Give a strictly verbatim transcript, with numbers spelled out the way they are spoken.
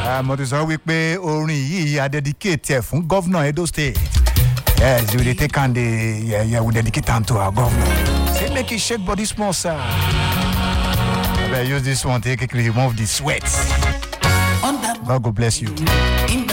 mo ti sọ wípé orin yìí a dedicate ẹ̀ fún governor Edo State. Yes, we dey take and dey yeah, yeah, we dedicate am to our governor. Say make it shake body small, sir. I better use this one to take remove the sweat. God go bless you.